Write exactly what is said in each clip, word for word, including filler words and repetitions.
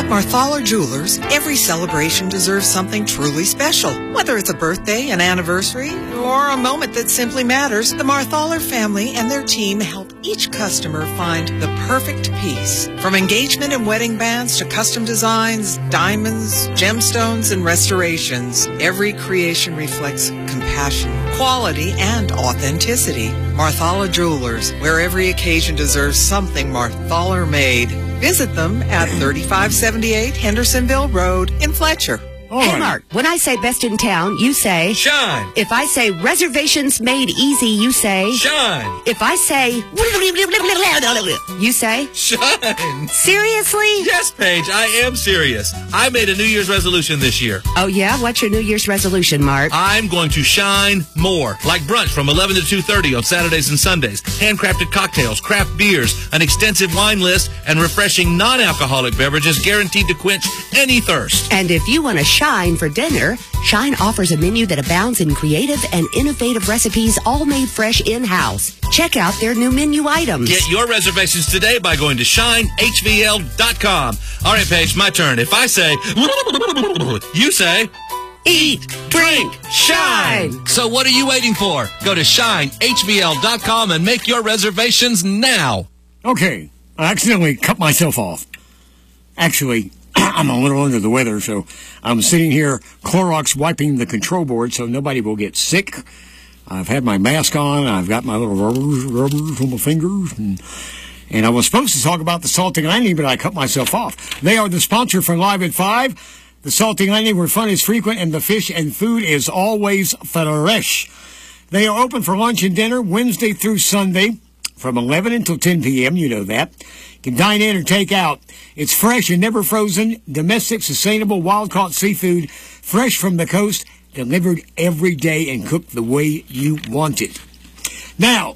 At Marthaler Jewelers, every celebration deserves something truly special. Whether it's a birthday, an anniversary, or a moment that simply matters, the Marthaler family and their team help each customer find the perfect piece. From engagement and wedding bands to custom designs, diamonds, gemstones, and restorations, every creation reflects compassion, quality, and authenticity. Marthaler Jewelers, where every occasion deserves something Marthaler made. Visit them at thirty-five seventy-eight Hendersonville Road in Fletcher. All Hey, right. Mark, when I say best in town, you say... Shine. If I say reservations made easy, you say... Shine. If I say... You say... Shine. Seriously? Yes, Paige, I am serious. I made a New Year's resolution this year. Oh, yeah? What's your New Year's resolution, Mark? I'm going to shine more. Like brunch from eleven to two thirty on Saturdays and Sundays. Handcrafted cocktails, craft beers, an extensive wine list, and refreshing non-alcoholic beverages guaranteed to quench any thirst. And if you want to shine for dinner, Shine offers a menu that abounds in creative and innovative recipes all made fresh in-house. Check out their new menu items. Get your reservations today by going to shine h v l dot com. All right, Paige, my turn. If I say, you say, eat, drink, shine. So what are you waiting for? Go to shine h v l dot com and make your reservations now. Okay. I accidentally cut myself off. Actually, I'm a little under the weather, so I'm sitting here Clorox wiping the control board so nobody will get sick. I've had my mask on. I've got my little rubbers, rubbers on my fingers. And, and I was supposed to talk about the Salting Lightning, but I cut myself off. They are the sponsor for Live at five. The Salting Lightning, where fun is frequent and the fish and food is always fresh. They are open for lunch and dinner Wednesday through Sunday from eleven until ten p.m. You know that. You can dine in or take out. It's fresh and never frozen, domestic, sustainable, wild-caught seafood, fresh from the coast, delivered every day and cooked the way you want it. Now,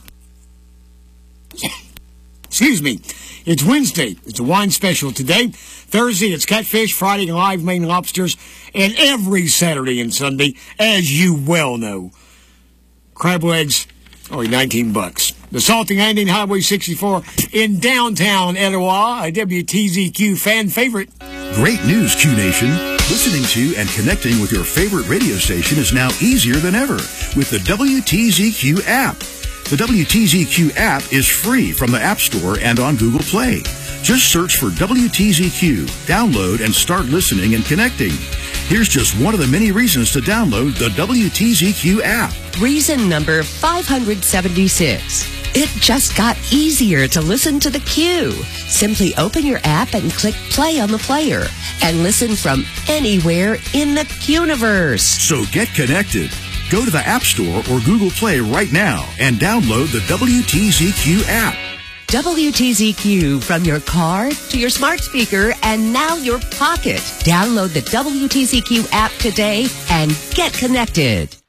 excuse me, it's Wednesday. It's a wine special today. Thursday, it's catfish. Friday, live Maine lobsters. And every Saturday and Sunday, as you well know, crab legs, only nineteen bucks. The Salting Lightning, Highway sixty-four in downtown Etowah, a W T Z Q fan favorite. Great news, Q Nation. Listening to and connecting with your favorite radio station is now easier than ever with the W T Z Q app. The W T Z Q app is free from the App Store and on Google Play. Just search for W T Z Q, download, and start listening and connecting. Here's just one of the many reasons to download the W T Z Q app. Reason number five hundred seventy-six. It just got easier to listen to the Q. Simply open your app and click play on the player and listen from anywhere in the Quniverse. So get connected. Go to the App Store or Google Play right now and download the W T Z Q app. W T Z Q from your car to your smart speaker and now your pocket. Download the W T Z Q app today and get connected.